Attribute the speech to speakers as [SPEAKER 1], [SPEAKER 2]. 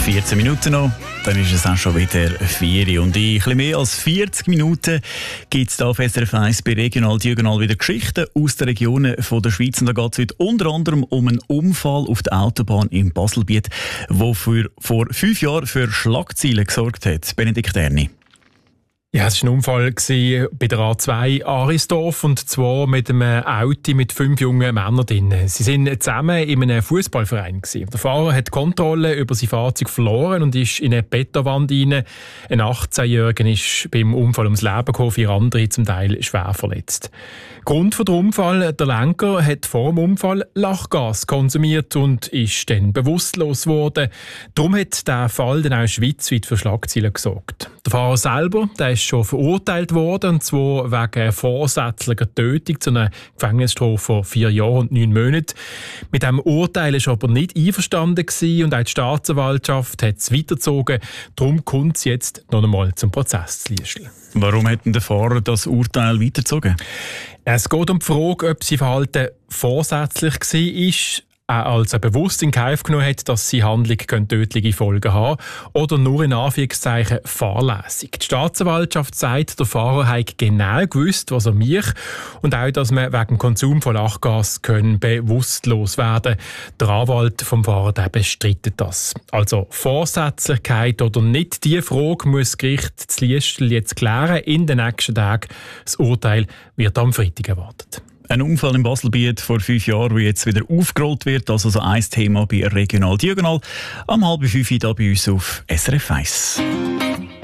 [SPEAKER 1] 14 Minuten noch, dann ist es auch schon wieder 4 und in etwas mehr als 40 Minuten gibt es hier auf SRF 1 bei Regional Diagonal wieder Geschichten aus den Regionen von der Schweiz. Und da geht es heute unter anderem um einen Unfall auf der Autobahn im Baselbiet, der vor 5 Jahren für Schlagzeilen gesorgt hat. Benedikt Erni.
[SPEAKER 2] Ja, es war ein Unfall bei der A2 Arisdorf, und zwar mit einem Auto mit 5 jungen Männern drin. Sie waren zusammen in einem Fußballverein. Der Fahrer hat die Kontrolle über sein Fahrzeug verloren und ist in eine Betonwand rein. Ein 18-Jähriger ist beim Unfall ums Leben gekommen, 4 andere zum Teil schwer verletzt. Grund für den Unfall: der Lenker hat vor dem Unfall Lachgas konsumiert und ist dann bewusstlos geworden. Darum hat der Fall dann auch schweizweit für Schlagzeilen gesorgt. Der Fahrer selber, der ist schon verurteilt worden, und zwar wegen vorsätzlicher Tötung zu einer Gefängnisstrafe von 4 Jahren und 9 Monaten. Mit diesem Urteil war er aber nicht einverstanden gewesen, und auch die Staatsanwaltschaft hat es weitergezogen. Darum kommt es jetzt noch einmal zum Prozess zu Liesl.
[SPEAKER 1] Warum hat denn der Fahrer das Urteil weitergezogen?
[SPEAKER 2] Es geht um die Frage, ob sein Verhalten vorsätzlich war, also bewusst in Kauf genommen hat, dass seine Handlung tödliche Folgen haben könnte, oder nur in Anführungszeichen fahrlässig. Die Staatsanwaltschaft sagt, der Fahrer habe genau gewusst, was er macht, und auch, dass man wegen dem Konsum von Lachgas bewusstlos werden kann. Der Anwalt vom Fahrer bestreitet das. Also Vorsätzlichkeit oder nicht, die Frage muss das Gericht zu Liesl jetzt klären in den nächsten Tagen. Das Urteil wird am Freitag erwartet.
[SPEAKER 1] Ein Unfall im Baselbiet vor 5 Jahren, der jetzt wieder aufgerollt wird. Also so ein Thema bei Regional Diagonal. Am 4:30 hier bei uns auf SRF 1.